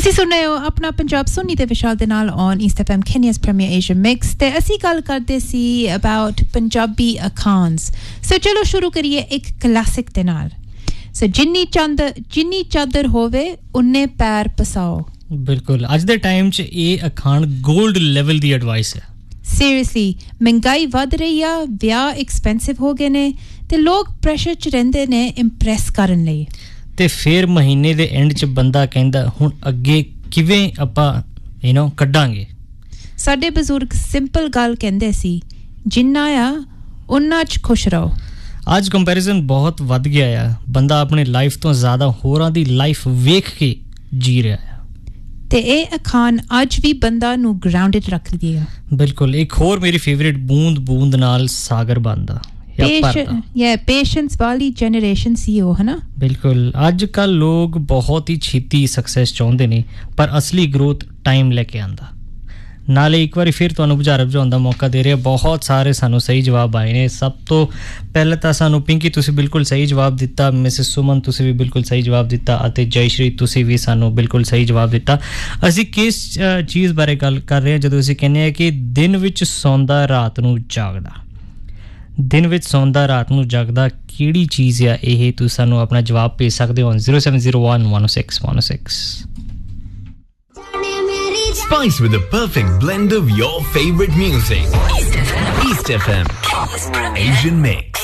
ਤੁਸੀਂ ਸੁਣ ਰਹੇ ਹੋ ਆਪਣਾ ਪੰਜਾਬ ਸੁਣੀ ਤੇ ਵਿਸ਼ਾਲ ਦੇ ਨਾਲ on East FM ਕੈਨੀਆ's premier Asian mix ਤੇ ਅਸੀਂ ਗੱਲ ਕਰਦੇ ਸੀ about ਪੰਜਾਬੀ ਅਖਾਣਸ ਸੋ ਚਲੋ ਸ਼ੁਰੂ ਕਰੀਏ ਇੱਕ ਕਲਾਸਿਕ ਦੇ ਨਾਲ ਸੋ ਜਿੰਨੀ ਚਾਦਰ ਹੋਵੇ ਉਨੇ ਪੈਰ ਪਸਾਓ ਬਿਲਕੁਲ ਅੱਜ ਦੇ ਟਾਈਮ 'ਚ ਇਹ ਅਖਾਣ 골ਡ ਲੈਵਲ ਦੀ ਐਡਵਾਈਸ ਹੈ ਸੀਰੀਅਸਲੀ ਮਹਿੰਗਾਈ ਵੱਧ ਰਹੀ ਆ ਵਿਆਹ ਐਕਸਪੈਂਸਿਵ ਹੋ ਗਏ ਨੇ ਤੇ ਲੋਕ ਪ੍ਰੈਸ਼ਰ 'ਚ ਰਹਿੰਦੇ ਨੇ ਇੰਪ੍ਰੈਸ ਕਰਨ ਲਈ ਤੇ ਫਿਰ ਮਹੀਨੇ ਦੇ ਐਂਡ 'ਚ ਬੰਦਾ ਕਹਿੰਦਾ ਹੁਣ ਅੱਗੇ ਕਿਵੇਂ ਆਪਾਂ ਕੱਢਾਂਗੇ ਸਾਡੇ ਬਜ਼ੁਰਗ ਸਿੰਪਲ ਗੱਲ ਕਹਿੰਦੇ ਸੀ ਜਿੰਨਾ ਆ ਉਨਾ 'ਚ ਖੁਸ਼ ਰਹੋ ਅੱਜ ਕੰਪੈਰੀਜ਼ਨ ਬਹੁਤ ਵੱਧ ਗਿਆ ਆ ਬੰਦਾ ਆਪਣੀ ਲਾਈਫ ਤੋਂ ਜ਼ਿਆਦਾ ਹੋਰਾਂ ਦੀ ਲਾਈਫ ਵੇਖ ਕੇ ਜੀ ਰਿਹਾ ਆ ਤੇ ਇਹ ਅਖਾਣ ਅੱਜ ਵੀ ਬੰਦਾ ਨੂੰ ਗਰਾਊਂਡਡ ਰੱਖਦੀ ਆ ਬਿਲਕੁਲ ਇੱਕ ਹੋਰ ਮੇਰੀ ਫੇਵਰਿਟ ਬੂੰਦ ਨਾਲ ਸਾਗਰ ਬਣਦਾ ਪੇਸ਼ੈਂਸ ਵਾਲੀ ਜਨਰੇਸ਼ਨ ਸੀ ਉਹ ਹਨਾ ਬਿਲਕੁਲ ਅੱਜ ਕੱਲ ਲੋਕ ਬਹੁਤ ਹੀ ਛੇਤੀ ਸਕਸੈਸ ਚਾਹੁੰਦੇ ਨੇ ਪਰ ਅਸਲੀ ਗਰੋਥ ਟਾਈਮ ਲੈ ਕੇ ਆਂਦਾ ਨਾਲੇ ਇੱਕ ਵਾਰੀ ਫਿਰ ਤੁਹਾਨੂੰ ਬੁਝਾਉਣ ਦਾ ਮੌਕਾ ਦੇ ਰਿਹਾ ਬਹੁਤ ਸਾਰੇ ਸਾਨੂੰ ਸਹੀ ਜਵਾਬ ਆਏ ਨੇ ਸਭ ਤੋਂ ਪਹਿਲਾਂ ਤਾਂ ਸਾਨੂੰ ਪਿੰਕੀ ਤੁਸੀਂ ਬਿਲਕੁਲ ਸਹੀ ਜਵਾਬ ਦਿੱਤਾ ਮਿਸਿਸ ਸੁਮਨ ਤੁਸੀਂ ਵੀ ਬਿਲਕੁਲ ਸਹੀ ਜਵਾਬ ਦਿੱਤਾ ਅਤੇ ਜੈਸ਼੍ਰੀ ਤੁਸੀਂ ਵੀ ਸਾਨੂੰ ਬਿਲਕੁਲ ਸਹੀ ਜਵਾਬ ਦਿੱਤਾ ਅਸੀਂ ਕਿਸ ਚੀਜ਼ ਬਾਰੇ ਗੱਲ ਕਰ ਰਹੇ ਹਾਂ ਜਦੋਂ ਅਸੀਂ ਕਹਿੰਦੇ ਹਾਂ ਕਿ ਦਿਨ ਵਿੱਚ ਸੌਂਦਾ ਰਾਤ ਨੂੰ ਜਾਗਦਾ ਕਿਹੜੀ ਚੀਜ਼ ਆ ਇਹ ਤੁਸੀਂ ਸਾਨੂੰ ਆਪਣਾ ਜਵਾਬ ਭੇਜ ਸਕਦੇ ਹੋ 0701106106 Spice with the perfect blend of your favorite music. East FM. Asian Mix.